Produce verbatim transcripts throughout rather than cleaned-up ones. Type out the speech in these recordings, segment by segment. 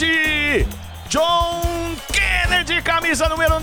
Kennedy! John Kennedy, camisa número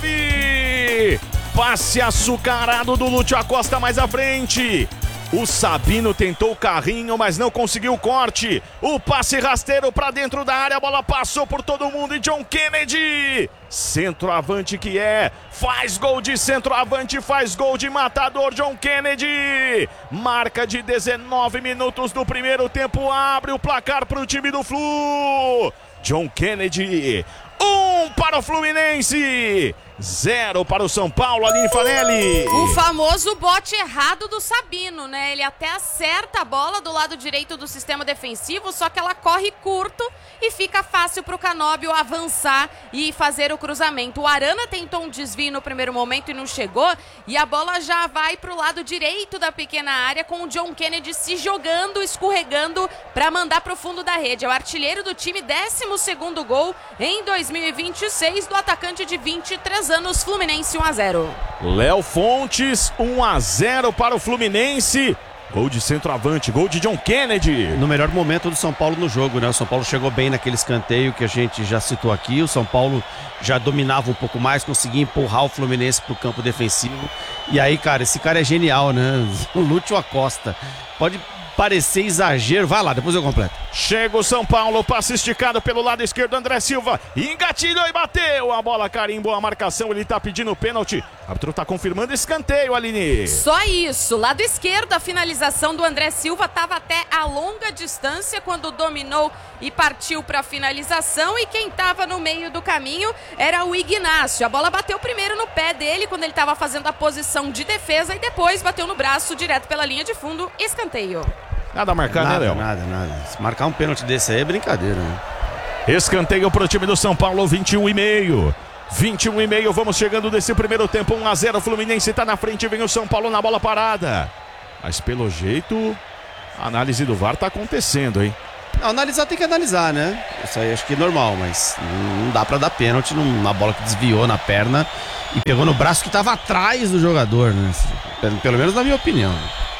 nove! Passe açucarado do Lúcio Acosta mais à frente. O Sabino tentou o carrinho, mas não conseguiu o corte. O passe rasteiro para dentro da área, a bola passou por todo mundo e John Kennedy, centroavante que é, faz gol de centroavante, faz gol de matador. John Kennedy, marca de dezenove minutos do primeiro tempo, abre o placar para o time do Flu. John Kennedy, um para o Fluminense, zero para o São Paulo. Aline Fanelli. O famoso bote errado do Sabino, né? Ele até acerta a bola do lado direito do sistema defensivo, só que ela corre curto e fica fácil para o Canóbio avançar e fazer o cruzamento. O Arana tentou um desvio no primeiro momento e não chegou, e a bola já vai para o lado direito da pequena área, com o John Kennedy se jogando, escorregando para mandar para o fundo da rede. É o artilheiro do time, décimo segundo gol em dois mil e vinte e seis do atacante de vinte e três anos, Fluminense um a zero. Léo Fontes, um a zero para o Fluminense. Gol de centroavante, gol de John Kennedy. No melhor momento do São Paulo no jogo, né? O São Paulo chegou bem naquele escanteio que a gente já citou aqui. O São Paulo já dominava um pouco mais, conseguia empurrar o Fluminense pro campo defensivo. E aí, cara, esse cara é genial, né? O Lúcio Acosta. Pode parecer exagero, vai lá, depois eu completo. Chega o São Paulo, passe esticado pelo lado esquerdo, André Silva engatilhou e bateu, a bola carimbou a marcação, ele tá pedindo pênalti, o árbitro tá confirmando escanteio, Aline. Só isso, lado esquerdo, a finalização do André Silva tava até a longa distância quando dominou e partiu para a finalização, e quem tava no meio do caminho era o Ignacio. A bola bateu primeiro no pé dele quando ele tava fazendo a posição de defesa e depois bateu no braço direto pela linha de fundo, escanteio. Nada a marcar, nada, né, Léo? Nada, nada. Se marcar um pênalti desse aí é brincadeira, né? Escanteio pro time do São Paulo, vinte e um e meio. vinte e um e meio, vamos chegando desse primeiro tempo, um a zero, o Fluminense tá na frente, vem o São Paulo na bola parada. Mas pelo jeito, a análise do V A R tá acontecendo, hein? Não, analisar tem que analisar, né? Isso aí acho que é normal, mas não dá pra dar pênalti numa bola que desviou na perna e pegou no braço que tava atrás do jogador, né? Pelo, pelo menos na minha opinião.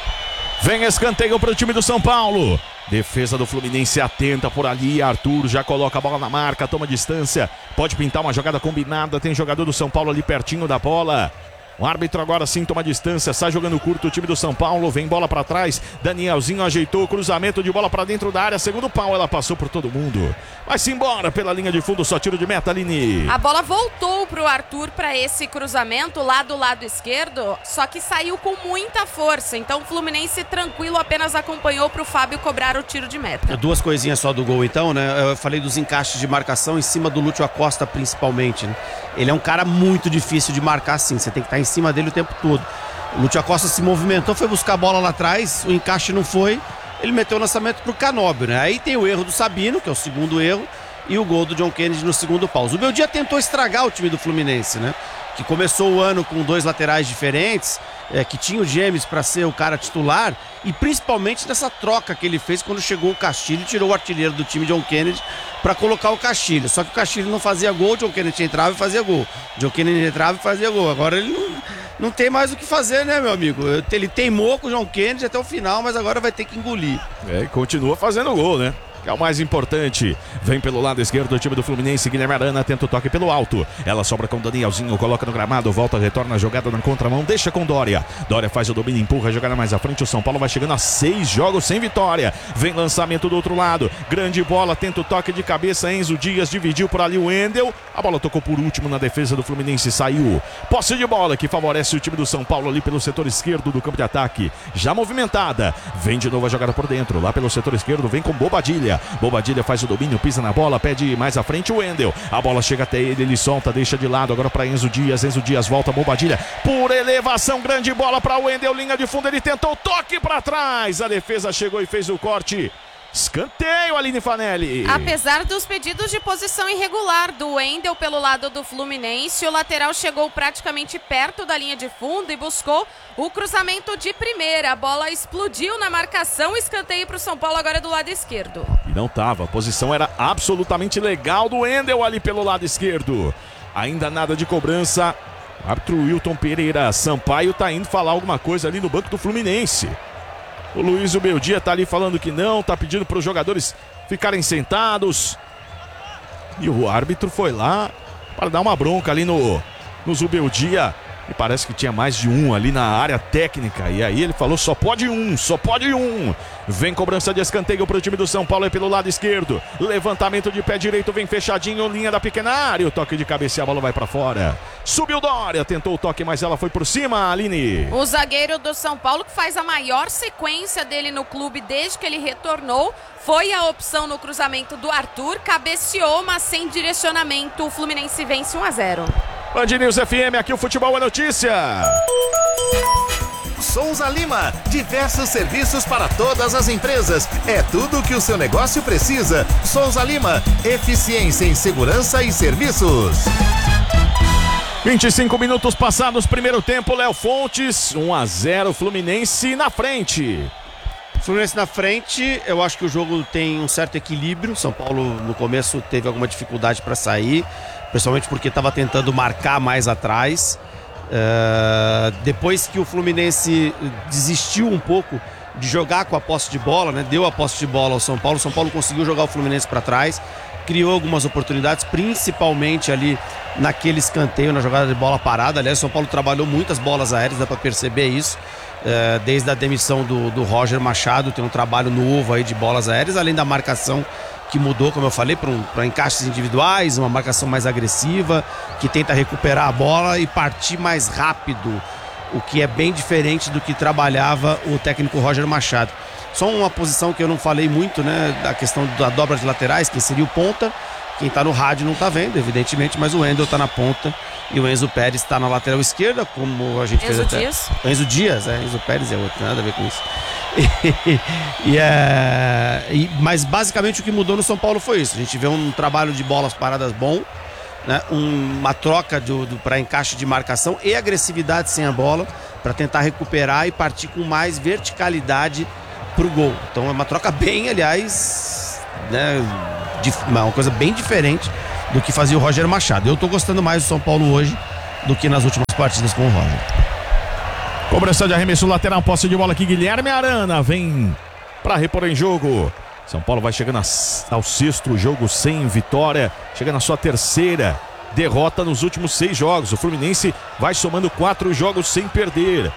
Vem escanteio para o time do São Paulo. Defesa do Fluminense atenta por ali. Arthur já coloca a bola na marca, toma distância. Pode pintar uma jogada combinada. Tem jogador do São Paulo ali pertinho da bola. O árbitro agora sim toma distância, sai jogando curto o time do São Paulo, vem bola pra trás, Danielzinho ajeitou o cruzamento de bola pra dentro da área, segundo pau, ela passou por todo mundo. Vai-se embora pela linha de fundo, só tiro de meta, Aline. A bola voltou pro Arthur pra esse cruzamento lá do lado esquerdo, só que saiu com muita força, então o Fluminense tranquilo apenas acompanhou pro Fábio cobrar o tiro de meta. Duas coisinhas só do gol então, né? Eu falei dos encaixes de marcação em cima do Lúcio Acosta principalmente, né? Ele é um cara muito difícil de marcar assim, você tem que estar em cima dele o tempo todo. O Lúcio Acosta se movimentou, foi buscar a bola lá atrás, o encaixe não foi, ele meteu o lançamento pro Canóbio, né? Aí tem o erro do Sabino, que é o segundo erro, e o gol do John Kennedy no segundo pau. O Beldia tentou estragar o time do Fluminense, né? Que começou o ano com dois laterais diferentes, é, que tinha o James para ser o cara titular, e principalmente nessa troca que ele fez quando chegou o Castilho e tirou o artilheiro do time, John Kennedy, para colocar o Castilho. Só que o Castilho não fazia gol, o John Kennedy entrava e fazia gol. O John Kennedy entrava e fazia gol. Agora ele não, não tem mais o que fazer, né, meu amigo? Ele teimou com o John Kennedy até o final, mas agora vai ter que engolir. É, e continua fazendo gol, né? Que é o mais importante. Vem pelo lado esquerdo do time do Fluminense, Guilherme Arana tenta o toque pelo alto. Ela sobra com o Danielzinho, coloca no gramado, volta, retorna a jogada na contramão, deixa com Dória. Dória faz o domínio, empurra a jogada mais à frente. O São Paulo vai chegando a seis jogos sem vitória. Vem lançamento do outro lado, grande bola, tenta o toque de cabeça. Enzo Dias dividiu por ali o Wendel. A bola tocou por último na defesa do Fluminense, saiu. Posse de bola que favorece o time do São Paulo ali pelo setor esquerdo do campo de ataque. Já movimentada, vem de novo a jogada por dentro, lá pelo setor esquerdo, vem com Bobadilha. Bobadilha faz o domínio, pisa na bola, pede mais à frente o Wendel. A bola chega até ele, ele solta, deixa de lado agora para Enzo Dias. Enzo Dias volta, Bobadilha por elevação, grande bola para o Wendel, linha de fundo, ele tentou o toque para trás. A defesa chegou e fez o corte. Escanteio, Aline Fanelli. Apesar dos pedidos de posição irregular do Wendel pelo lado do Fluminense, o lateral chegou praticamente perto da linha de fundo e buscou o cruzamento de primeira. A bola explodiu na marcação, escanteio para o São Paulo agora do lado esquerdo. E não tava, a posição era absolutamente legal do Wendel ali pelo lado esquerdo. Ainda nada de cobrança. Árbitro Wilton Pereira Sampaio tá indo falar alguma coisa ali no banco do Fluminense. O Luiz Beldia tá ali falando que não, tá pedindo para os jogadores ficarem sentados. E o árbitro foi lá para dar uma bronca ali no, no Zubeldia. E parece que tinha mais de um ali na área técnica. E aí ele falou, só pode um, só pode um. Vem cobrança de escanteio para o time do São Paulo, é pelo lado esquerdo. Levantamento de pé direito, vem fechadinho, linha da pequena área. O toque de cabeça e a bola vai para fora. Subiu Dória, tentou o toque, mas ela foi por cima, Aline. O zagueiro do São Paulo, que faz a maior sequência dele no clube desde que ele retornou, foi a opção no cruzamento do Arthur. Cabeceou, mas sem direcionamento. O Fluminense vence um a zero. Band News F M, aqui o futebol é notícia. Souza Lima, diversos serviços para todas as empresas. É tudo o que o seu negócio precisa. Souza Lima, eficiência em segurança e serviços. vinte e cinco minutos passados, primeiro tempo, Léo Fontes, um a zero, Fluminense na frente. Fluminense na frente, eu acho que o jogo tem um certo equilíbrio. São Paulo no começo teve alguma dificuldade para sair, principalmente porque estava tentando marcar mais atrás. Uh, depois que o Fluminense desistiu um pouco de jogar com a posse de bola, né? Deu a posse de bola ao São Paulo, o São Paulo conseguiu jogar o Fluminense para trás, criou algumas oportunidades, principalmente ali naquele escanteio, na jogada de bola parada. Aliás, o São Paulo trabalhou muitas bolas aéreas, dá para perceber isso. Uh, desde a demissão do, do Roger Machado, tem um trabalho novo aí de bolas aéreas, além da marcação que mudou, como eu falei, para um, para encaixes individuais, uma marcação mais agressiva, que tenta recuperar a bola e partir mais rápido, o que é bem diferente do que trabalhava o técnico Roger Machado. Só uma posição que eu não falei muito, né, da questão da dobra de laterais, que seria o ponta. Quem tá no rádio não tá vendo, evidentemente, mas o Wendel tá na ponta e o Enzo Pérez tá na lateral esquerda, como a gente Enzo fez até... Dias. Enzo Dias, é, Enzo Pérez é outro, nada a ver com isso. E, e, é, e, mas basicamente o que mudou no São Paulo foi isso. A gente vê um trabalho de bolas paradas bom, né, um, uma troca do, do, para encaixe de marcação e agressividade sem a bola, para tentar recuperar e partir com mais verticalidade pro gol. Então é uma troca bem, aliás, né, uma coisa bem diferente do que fazia o Roger Machado. Eu tô gostando mais do São Paulo hoje do que nas últimas partidas com o Roger. Cobrança de arremesso lateral, posse de bola aqui, Guilherme Arana vem para repor em jogo. São Paulo vai chegando ao sexto jogo sem vitória, chega na sua terceira derrota nos últimos seis jogos. O Fluminense vai somando quatro jogos sem perder.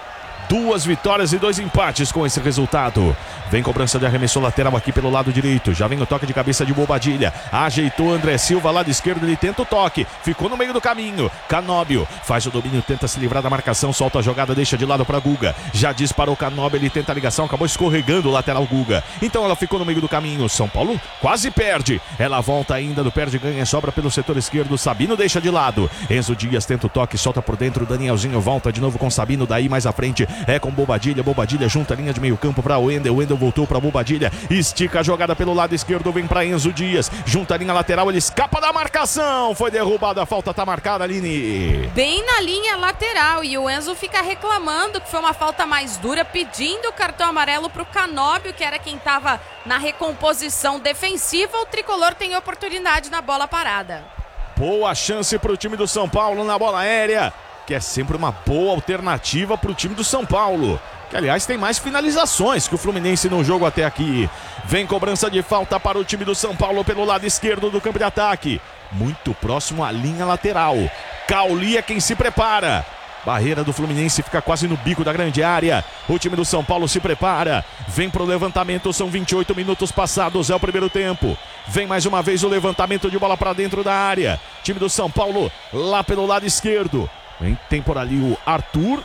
Duas vitórias e dois empates com esse resultado. Vem cobrança de arremesso lateral aqui pelo lado direito. Já vem o toque de cabeça de Bobadilha. Ajeitou André Silva, lado esquerdo, ele tenta o toque. Ficou no meio do caminho. Canóbio faz o domínio, tenta se livrar da marcação. Solta a jogada, deixa de lado para Guga. Já disparou Canóbio, ele tenta a ligação. Acabou escorregando o lateral Guga. Então ela ficou no meio do caminho. São Paulo quase perde. Ela volta ainda, do perde, ganha, sobra pelo setor esquerdo. Sabino deixa de lado. Enzo Dias tenta o toque, solta por dentro. Danielzinho volta de novo com Sabino. Daí mais à frente é com Bobadilha. Bobadilha junta a linha de meio campo para o Wendel. O Wendel voltou para Bobadilha. Estica a jogada pelo lado esquerdo. Vem para Enzo Dias. Junta a linha lateral. Ele escapa da marcação. Foi derrubada. A falta tá marcada, Aline. Bem na linha lateral. E o Enzo fica reclamando que foi uma falta mais dura, pedindo o cartão amarelo pro Canóbio, que era quem tava na recomposição defensiva. O tricolor tem oportunidade na bola parada. Boa chance pro time do São Paulo na bola aérea, que é sempre uma boa alternativa para o time do São Paulo, que aliás tem mais finalizações que o Fluminense no jogo até aqui. Vem cobrança de falta para o time do São Paulo pelo lado esquerdo do campo de ataque, muito próximo à linha lateral. Cauli é quem se prepara. Barreira do Fluminense fica quase no bico da grande área. O time do São Paulo se prepara. Vem pro levantamento, são vinte e oito minutos passados, é o primeiro tempo. Vem mais uma vez o levantamento de bola para dentro da área. Time do São Paulo lá pelo lado esquerdo. Tem por ali o Arthur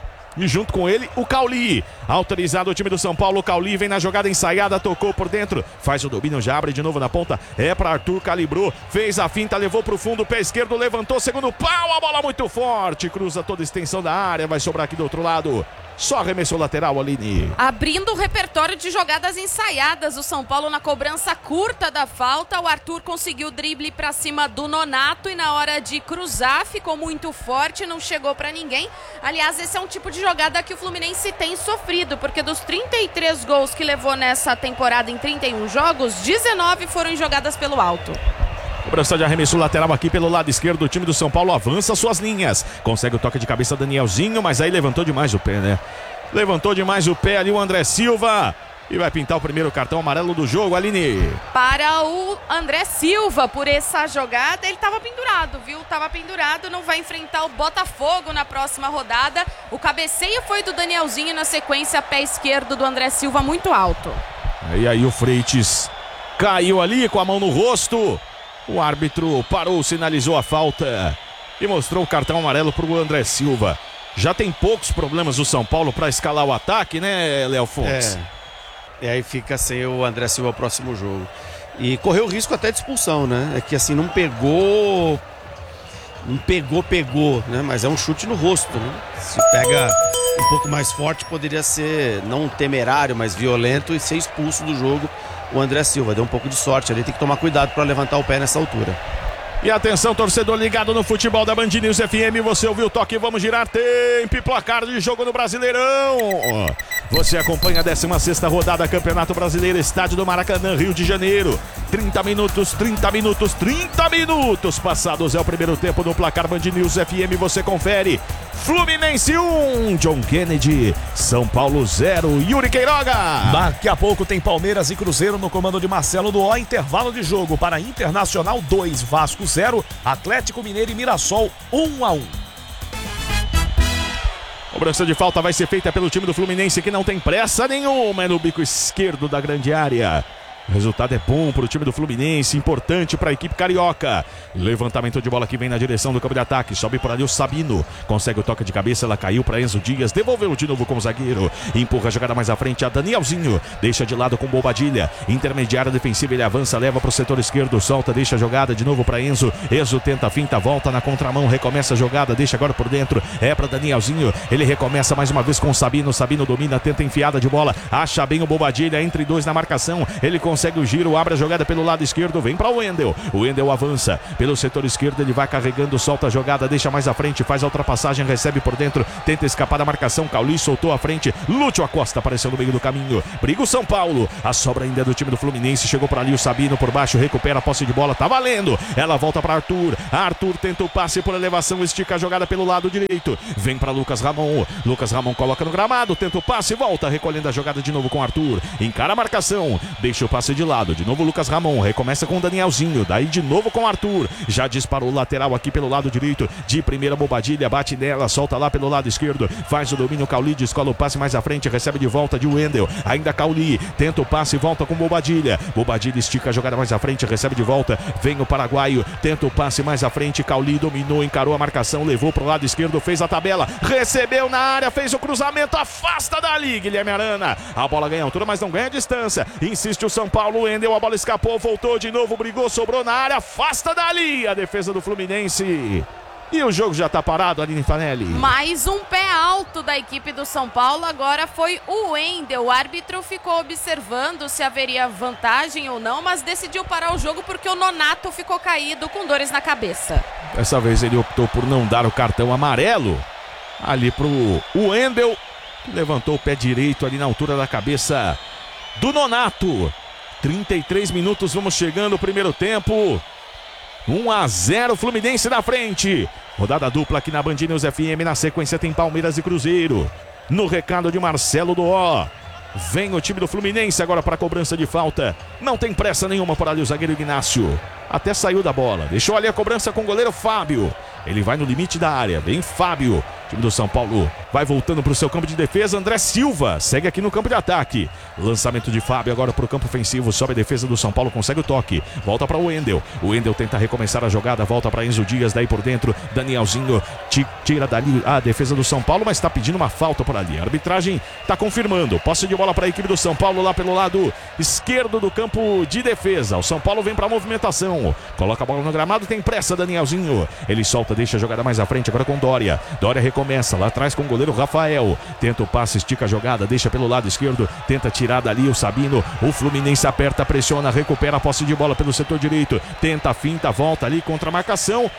e junto com ele o Cauli. Autorizado o time do São Paulo. O Cauli vem na jogada ensaiada, tocou por dentro, faz o domínio, já abre de novo na ponta. É para Arthur, calibrou, fez a finta, levou pro fundo, pé esquerdo, levantou, segundo pau, a bola muito forte, cruza toda a extensão da área, vai sobrar aqui do outro lado. Só arremesso lateral, Aline. Abrindo o repertório de jogadas ensaiadas, o São Paulo na cobrança curta da falta. O Arthur conseguiu o drible pra cima do Nonato e na hora de cruzar ficou muito forte, não chegou pra ninguém. Aliás, esse é um tipo de jogada que o Fluminense tem sofrido, porque dos trinta e três gols que levou nessa temporada em trinta e um jogos, dezenove foram em jogadas pelo alto. Cobrança de arremesso lateral aqui pelo lado esquerdo. O time do São Paulo avança suas linhas. Consegue o toque de cabeça Danielzinho, mas aí levantou demais o pé, né? Levantou demais o pé ali o André Silva. E vai pintar o primeiro cartão amarelo do jogo, Aline. Para o André Silva, por essa jogada, ele estava pendurado, viu? Estava pendurado, não vai enfrentar o Botafogo na próxima rodada. O cabeceio foi do Danielzinho, na sequência, pé esquerdo do André Silva, muito alto. E aí o Freitas caiu ali com a mão no rosto. O árbitro parou, sinalizou a falta e mostrou o cartão amarelo para o André Silva. Já tem poucos problemas o São Paulo para escalar o ataque, né, Léo Fontes? É. E aí fica sem o André Silva próximo jogo. E correu risco até de expulsão, né? É que assim, não pegou... Não pegou, pegou, né? Mas é um chute no rosto, né? Se pega um pouco mais forte, poderia ser não temerário, mas violento e ser expulso do jogo o André Silva. Deu um pouco de sorte ali, tem que tomar cuidado para levantar o pé nessa altura. E atenção, torcedor ligado no futebol da Band News F M, você ouviu o toque, vamos girar tempo e placar de jogo no Brasileirão. Você acompanha a décima sexta rodada Campeonato Brasileiro, Estádio do Maracanã, Rio de Janeiro. trinta minutos, trinta minutos, trinta minutos passados é o primeiro tempo no placar Band News F M, você confere. Fluminense um, John Kennedy, São Paulo zero, Yuri Queiroga. Daqui a pouco tem Palmeiras e Cruzeiro no comando de Marcelo do O, intervalo de jogo para Internacional dois, Vasco zero, Atlético Mineiro e Mirassol um a um. Cobrança de falta vai ser feita pelo time do Fluminense, que não tem pressa nenhuma, é no bico esquerdo da grande área. O resultado é bom para o time do Fluminense, importante para a equipe carioca. Levantamento de bola que vem na direção do campo de ataque. Sobe por ali o Sabino. Consegue o toque de cabeça, ela caiu para Enzo Dias. Devolveu de novo com o zagueiro. Empurra a jogada mais à frente a Danielzinho. Deixa de lado com Bobadilha. Intermediária defensiva, ele avança, leva para o setor esquerdo. Solta, deixa a jogada de novo para Enzo. Enzo tenta a finta, volta na contramão. Recomeça a jogada, deixa agora por dentro. É para Danielzinho. Ele recomeça mais uma vez com o Sabino. Sabino domina, tenta enfiada de bola. Acha bem o Bobadilha, entre dois na marcação. Ele consegue Consegue o giro, abre a jogada pelo lado esquerdo, vem para o Wendel. O Wendel avança pelo setor esquerdo, ele vai carregando, solta a jogada, deixa mais à frente, faz a ultrapassagem, recebe por dentro, tenta escapar da marcação. Cauli soltou à frente, Lúcio Acosta apareceu no meio do caminho. Briga o São Paulo, a sobra ainda é do time do Fluminense. Chegou por ali o Sabino por baixo, recupera a posse de bola, tá valendo. Ela volta para Arthur. Arthur tenta o passe por elevação, estica a jogada pelo lado direito. Vem para Lucas Ramon. Lucas Ramon coloca no gramado, tenta o passe, volta, recolhendo a jogada de novo com Arthur. Encara a marcação, deixa o passe de lado, de novo Lucas Ramon, recomeça com o Danielzinho, daí de novo com o Arthur, já disparou o lateral aqui pelo lado direito, de primeira Bobadilha, bate nela, solta lá pelo lado esquerdo, faz o domínio, Cauli descola o passe mais à frente, recebe de volta de Wendel, ainda Cauli, tenta o passe, volta com Bobadilha, Bobadilha estica a jogada mais à frente, recebe de volta, vem o paraguaio, tenta o passe mais à frente, Cauli dominou, encarou a marcação, levou pro lado esquerdo, fez a tabela, recebeu na área, fez o cruzamento, afasta dali, Guilherme Arana, a bola ganha altura, mas não ganha distância, insiste o São Paulo, Wendel, a bola escapou, voltou de novo, brigou, sobrou na área, afasta dali a defesa do Fluminense. E o jogo já tá parado, Aline Fanelli. Mais um pé alto da equipe do São Paulo, agora foi o Wendel. O árbitro ficou observando se haveria vantagem ou não, mas decidiu parar o jogo porque o Nonato ficou caído com dores na cabeça. Dessa vez ele optou por não dar o cartão amarelo ali pro Wendel, que levantou o pé direito ali na altura da cabeça do Nonato. trinta e três minutos, vamos chegando o primeiro tempo. um a zero, Fluminense na frente. Rodada dupla aqui na Band News F M. Na sequência tem Palmeiras e Cruzeiro. No recado de Marcelo do O. Vem o time do Fluminense agora para a cobrança de falta. Não tem pressa nenhuma para ali o zagueiro Ignácio. Até saiu da bola. Deixou ali a cobrança com o goleiro Fábio. Ele vai no limite da área. Vem Fábio. O time do São Paulo vai voltando para o seu campo de defesa. André Silva segue aqui no campo de ataque. Lançamento de Fábio agora para o campo ofensivo. Sobe a defesa do São Paulo, consegue o toque. Volta para o Wendel. O Wendel tenta recomeçar a jogada. Volta para Enzo Dias, daí por dentro. Danielzinho tira dali a defesa do São Paulo, mas está pedindo uma falta por ali. A arbitragem está confirmando. Posse de bola para a equipe do São Paulo lá pelo lado esquerdo do campo de defesa. O São Paulo vem para a movimentação. Coloca a bola no gramado, tem pressa Danielzinho. Ele solta, deixa a jogada mais à frente agora com Dória. Dória recomeça lá atrás com o goleiro Rafael. Tenta o passe, estica a jogada, deixa pelo lado esquerdo. Tenta tirar dali o Sabino. O Fluminense aperta, pressiona, recupera a posse de bola pelo setor direito. Tenta a finta, volta ali contra a marcação.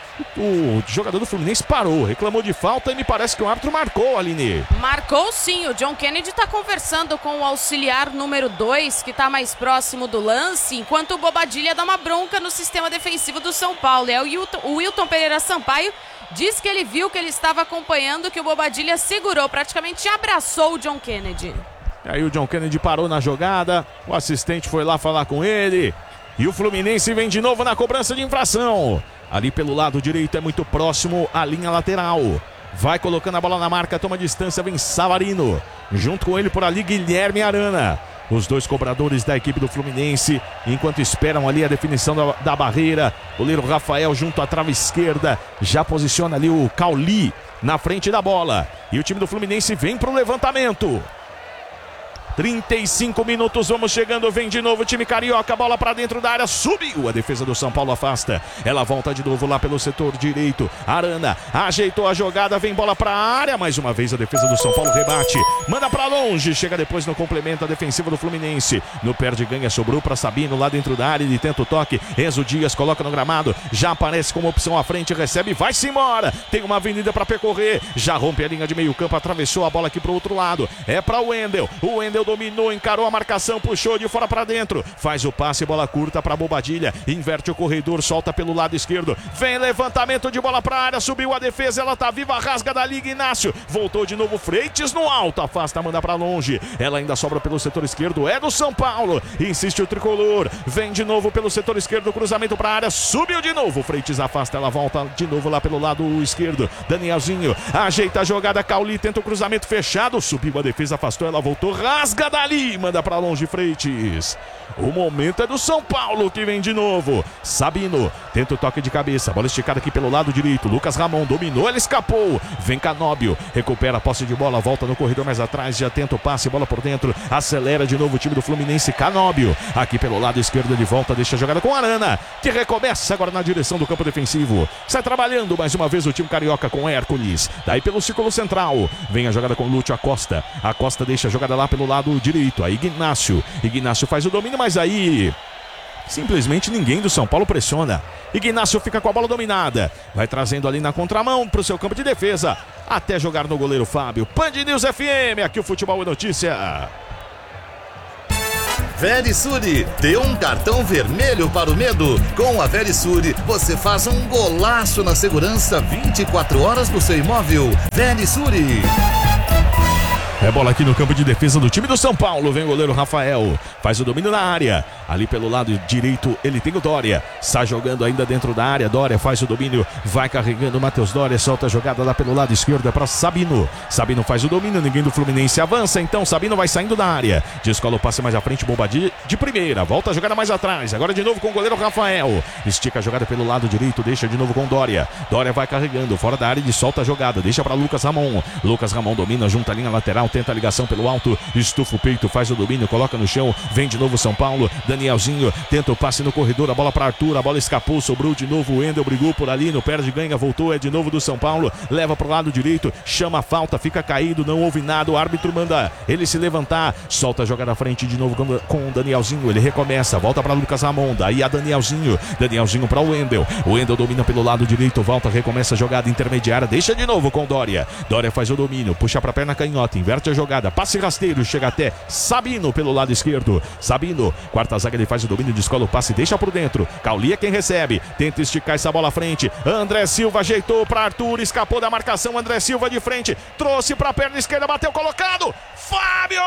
O jogador do Fluminense parou, reclamou de falta e me parece que o árbitro marcou, Aline. Marcou sim, o John Kennedy está conversando com o auxiliar número dois, que está mais próximo do lance, enquanto o Bobadilha dá uma bronca no sistema defensivo do São Paulo. É o Wilton, o Wilton Pereira Sampaio diz que ele viu que ele estava acompanhando, que o Bobadilha segurou, praticamente abraçou o John Kennedy. E aí o John Kennedy parou na jogada, o assistente foi lá falar com ele. E o Fluminense vem de novo na cobrança de infração. Ali pelo lado direito é muito próximo à linha lateral. Vai colocando a bola na marca, toma distância, vem Savarino. Junto com ele por ali Guilherme Arana. Os dois cobradores da equipe do Fluminense, enquanto esperam ali a definição da, da barreira. O goleiro Rafael junto à trave esquerda, já posiciona ali o Cauli na frente da bola. E o time do Fluminense vem para o levantamento. trinta e cinco minutos, vamos chegando, vem de novo o time carioca, bola para dentro da área, subiu, a defesa do São Paulo afasta, ela volta de novo lá pelo setor direito, Arana ajeitou a jogada, vem bola para a área, mais uma vez a defesa do São Paulo rebate, manda para longe, chega depois no complemento a defensiva do Fluminense, no perde ganha, sobrou para Sabino lá dentro da área, ele tenta o toque, Enzo Dias coloca no gramado, já aparece como opção à frente, recebe, vai-se embora, tem uma avenida para percorrer, já rompe a linha de meio campo, atravessou a bola aqui para o outro lado, é para o Wendel, o Wendel dominou, encarou a marcação, puxou de fora para dentro, faz o passe, bola curta para Bobadilha, inverte o corredor, solta pelo lado esquerdo, vem levantamento de bola para a área, subiu a defesa, ela tá viva, rasga da liga, Inácio, voltou de novo, Freitas no alto, afasta, manda para longe, ela ainda sobra pelo setor esquerdo, é do São Paulo, insiste o tricolor, vem de novo pelo setor esquerdo, cruzamento para a área, subiu de novo, Freitas afasta, ela volta de novo lá pelo lado esquerdo, Danielzinho, ajeita a jogada, Cauli tenta o cruzamento fechado, subiu a defesa, afastou, ela voltou, rasga dali, manda pra longe Freitas. O momento é do São Paulo que vem de novo. Sabino tenta o toque de cabeça, bola esticada aqui pelo lado direito, Lucas Ramon dominou, ele escapou, vem Canóbio, recupera a posse de bola, volta no corredor mais atrás, já tenta o passe, bola por dentro, acelera de novo o time do Fluminense, Canóbio, aqui pelo lado esquerdo de volta, deixa a jogada com Arana, que recomeça agora na direção do campo defensivo, sai trabalhando mais uma vez o time carioca com Hércules, daí pelo círculo central, vem a jogada com Lúcio Acosta, Acosta deixa a jogada lá pelo lado direito, aí Ignácio, Ignácio faz o domínio, mas aí simplesmente ninguém do São Paulo pressiona. Ignácio fica com a bola dominada, vai trazendo ali na contramão para o seu campo de defesa, até jogar no goleiro Fábio. Band News F M, aqui o Futebol é Notícia. Verisure, dê um cartão vermelho para o medo. Com a Verisure, você faz um golaço na segurança vinte e quatro horas do seu imóvel. Verisure. É bola aqui no campo de defesa do time do São Paulo. Vem o goleiro Rafael, faz o domínio na área. Ali pelo lado direito ele tem o Dória, está jogando ainda dentro da área. Dória faz o domínio, vai carregando o Matheus Dória, solta a jogada lá pelo lado esquerdo para Sabino. Sabino faz o domínio, ninguém do Fluminense avança, então Sabino vai saindo da área. Descola o passe mais à frente, Bobadilha de primeira, volta a jogada mais atrás. Agora de novo com o goleiro Rafael, estica a jogada pelo lado direito, deixa de novo com Dória. Dória vai carregando, fora da área, ele solta a jogada, deixa para Lucas Ramon. Lucas Ramon domina, junta a linha lateral, tenta a ligação pelo alto, estufa o peito, faz o domínio, coloca no chão, vem de novo São Paulo, Danielzinho tenta o passe no corredor, a bola para Arthur, a bola escapou, sobrou de novo, o Wendel brigou por ali, no perde ganha, voltou, é de novo do São Paulo, leva para o lado direito, chama a falta, fica caído, não houve nada, o árbitro manda ele se levantar, solta a jogada à frente de novo com, com o Danielzinho, ele recomeça, volta para Lucas Ramon, daí a Danielzinho, Danielzinho para o Wendel, o Wendel domina pelo lado direito, volta, recomeça a jogada intermediária, deixa de novo com Dória, Dória faz o domínio, puxa para a perna canhota, inverte a jogada, passe rasteiro, chega até Sabino pelo lado esquerdo, Sabino, quarta zaga, ele faz o domínio, descola o passe, deixa por dentro, Cauli é quem recebe, tenta esticar essa bola à frente, André Silva ajeitou para Arthur, escapou da marcação, André Silva de frente, trouxe para a perna esquerda, bateu colocado, Fábio!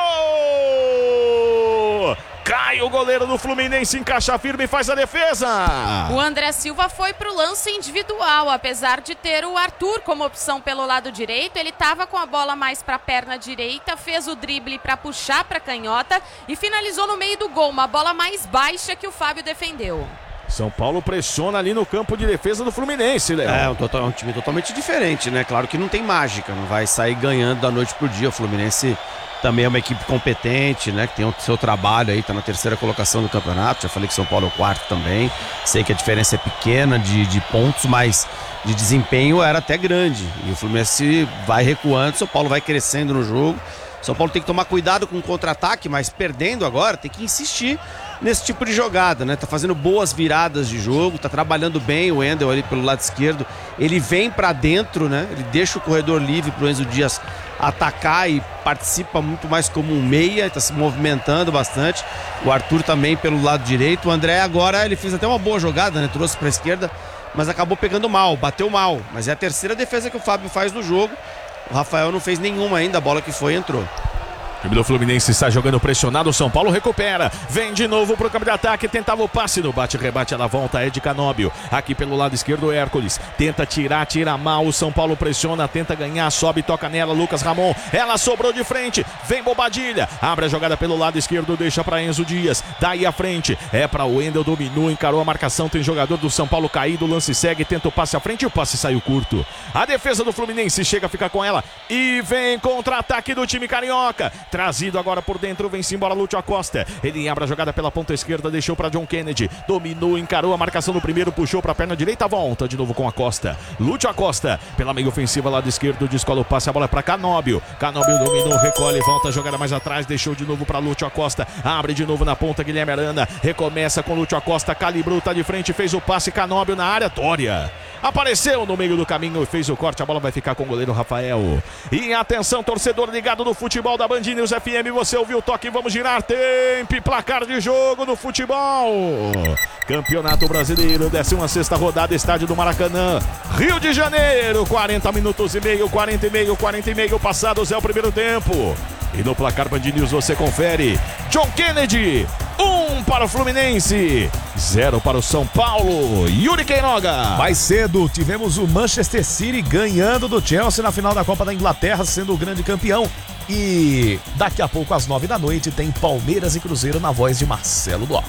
Cai o goleiro do Fluminense, encaixa firme e faz a defesa. O André Silva foi pro lance individual, apesar de ter o Arthur como opção pelo lado direito, ele estava com a bola mais para a perna direita, fez o drible para puxar para canhota e finalizou no meio do gol, uma bola mais baixa que o Fábio defendeu. São Paulo pressiona ali no campo de defesa do Fluminense, Léo. É um, total, um time totalmente diferente, né? Claro que não tem mágica, não vai sair ganhando da noite pro dia. O Fluminense também é uma equipe competente, né? Que tem o seu trabalho aí, tá na terceira colocação do campeonato. Já falei que São Paulo é o quarto também. Sei que a diferença é pequena de, de pontos, mas de desempenho era até grande. E o Fluminense vai recuando, São Paulo vai crescendo no jogo. São Paulo tem que tomar cuidado com o contra-ataque, mas perdendo agora tem que insistir nesse tipo de jogada, né? Tá fazendo boas viradas de jogo, tá trabalhando bem o Wendel ali pelo lado esquerdo. Ele vem pra dentro, né? Ele deixa o corredor livre pro Enzo Dias atacar e participa muito mais como um meia, tá se movimentando bastante. O Arthur também pelo lado direito. O André agora, ele fez até uma boa jogada, né? Trouxe pra esquerda, mas acabou pegando mal, bateu mal. Mas é a terceira defesa que o Fábio faz no jogo. O Rafael não fez nenhuma ainda, a bola que foi entrou. O time do Fluminense está jogando pressionado, o São Paulo recupera, vem de novo pro campo de ataque, tentava o passe no bate-rebate, ela volta, é de Canóbio, aqui pelo lado esquerdo Hércules, tenta tirar, tira mal, o São Paulo pressiona, tenta ganhar, sobe, toca nela, Lucas Ramon, ela sobrou de frente, vem Bobadilha, abre a jogada pelo lado esquerdo, deixa para Enzo Dias, daí à frente, é para o Wendel, dominou, encarou a marcação, tem jogador do São Paulo caído, o lance segue, tenta o passe à frente e o passe saiu curto. A defesa do Fluminense chega a ficar com ela e vem contra-ataque do time carioca. Trazido agora por dentro, vem-se embora Lúcio Acosta. Ele abre a jogada pela ponta esquerda, deixou para John Kennedy. Dominou, encarou a marcação do primeiro, puxou para a perna direita, volta de novo com Acosta. Lúcio Acosta, pela meia ofensiva, lado esquerdo, descola o passe, a bola para Canóbio. Canóbio dominou, recolhe, volta a jogada mais atrás, deixou de novo para Lúcio Acosta. Abre de novo na ponta, Guilherme Arana. Recomeça com Lúcio Acosta, calibrou, tá de frente, fez o passe, Canóbio na área, Dória apareceu no meio do caminho e fez o corte, a bola vai ficar com o goleiro Rafael. E atenção, torcedor ligado no futebol da Band News F M, você ouviu o toque, vamos girar, tempo e placar de jogo no futebol. Campeonato Brasileiro, décima sexta rodada, estádio do Maracanã, Rio de Janeiro, quarenta minutos e meio, quarenta e meio, quarenta e meio passados, é o primeiro tempo. E no placar Band News você confere, John Kennedy, um para o Fluminense, zero para o São Paulo. Yuri Queiroga. Mais cedo tivemos o Manchester City ganhando do Chelsea na final da Copa da Inglaterra, sendo o grande campeão. E daqui a pouco às nove da noite tem Palmeiras e Cruzeiro na voz de Marcelo Dó.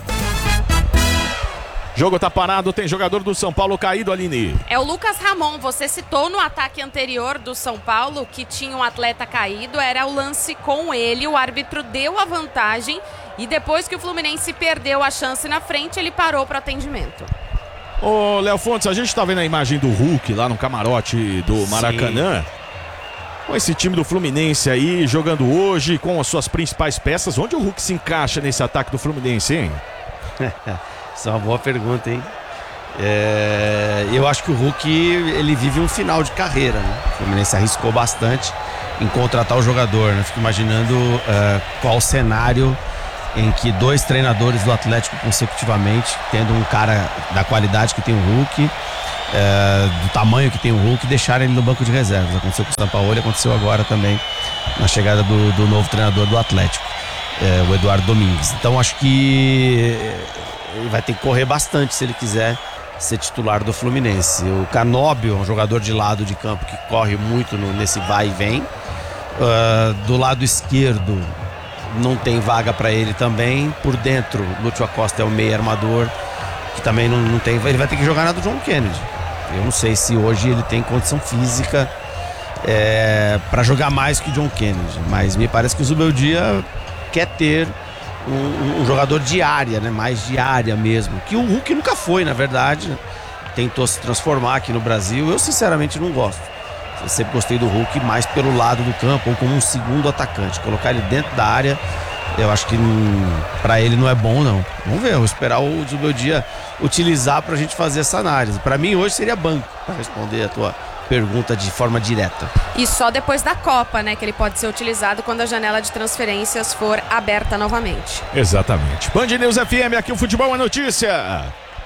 Jogo tá parado, tem jogador do São Paulo caído, Aline. É o Lucas Ramon, você citou no ataque anterior do São Paulo que tinha um atleta caído, era o lance com ele, o árbitro deu a vantagem e depois que o Fluminense perdeu a chance na frente, ele parou para atendimento. Ô, Léo Fontes, a gente tá vendo a imagem do Hulk lá no camarote do Maracanã. Sim. Com esse time do Fluminense aí, jogando hoje com as suas principais peças, onde o Hulk se encaixa nesse ataque do Fluminense, hein? Isso é uma boa pergunta, hein? É, eu acho que o Hulk, ele vive um final de carreira, né? O Fluminense arriscou bastante em contratar o jogador, né? Fico imaginando uh, qual o cenário em que dois treinadores do Atlético consecutivamente, tendo um cara da qualidade que tem o Hulk, uh, do tamanho que tem o Hulk, deixarem ele no banco de reservas. Aconteceu com o Sampaoli, aconteceu agora também na chegada do, do novo treinador do Atlético, uh, o Eduardo Domingues. Então acho que ele vai ter que correr bastante se ele quiser ser titular do Fluminense. O Canóbio, um jogador de lado de campo que corre muito no, nesse vai e vem. Uh, do lado esquerdo não tem vaga para ele também. Por dentro, Lúcio Acosta é o meio armador que também não, não tem. Ele vai ter que jogar na do John Kennedy. Eu não sei se hoje ele tem condição física é, para jogar mais que o John Kennedy, mas me parece que o Zubeldia quer ter Um, um jogador de área, né? Mais de área mesmo, que o Hulk nunca foi, na verdade, né? Tentou se transformar aqui no Brasil. Eu sinceramente não gosto. Eu sempre gostei do Hulk mais pelo lado do campo ou como um segundo atacante. Colocar ele dentro da área, eu acho que hum, para ele não é bom, não. Vamos ver, vou esperar o Zubeldia utilizar pra gente fazer essa análise. Para mim hoje seria banco, para responder a tua pergunta de forma direta. E só depois da Copa, né, que ele pode ser utilizado quando a janela de transferências for aberta novamente. Exatamente. Band News F M, aqui o futebol é notícia.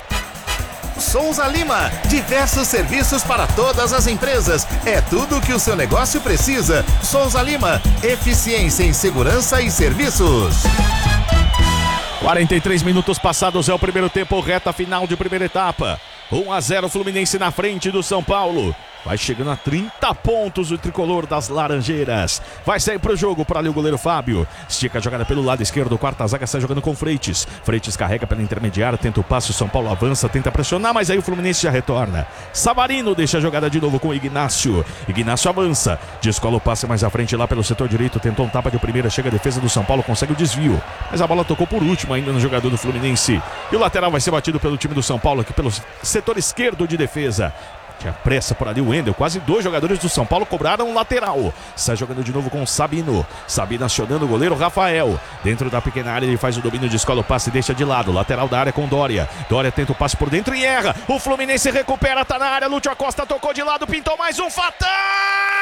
Souza Lima, diversos serviços para todas as empresas. É tudo o que o seu negócio precisa. Souza Lima, eficiência em segurança e serviços. quarenta e três minutos passados, é o primeiro tempo, reta final de primeira etapa. um a zero Fluminense na frente do São Paulo. Vai chegando a trinta pontos o tricolor das Laranjeiras. Vai sair pro jogo para ali o goleiro Fábio. Estica a jogada pelo lado esquerdo. Quarta zaga sai jogando com Freitas. Freitas carrega pela intermediária. Tenta o passe. O São Paulo avança. Tenta pressionar. Mas aí o Fluminense já retorna. Savarino deixa a jogada de novo com o Ignácio. Ignácio avança. Descola o passe mais à frente lá pelo setor direito. Tentou um tapa de primeira. Chega a defesa do São Paulo. Consegue o desvio. Mas a bola tocou por último ainda no jogador do Fluminense. E o lateral vai ser batido pelo time do São Paulo aqui pelo setor esquerdo de defesa. Tinha pressa por ali o Wendel. Quase dois jogadores do São Paulo cobraram um lateral. Sai jogando de novo com o Sabino. Sabino acionando o goleiro Rafael. Dentro da pequena área ele faz o domínio, descola o passe e deixa de lado. Lateral da área com Dória. Dória tenta o passe por dentro e erra. O Fluminense recupera, tá na área. Lúcio Acosta tocou de lado, pintou mais um fatal.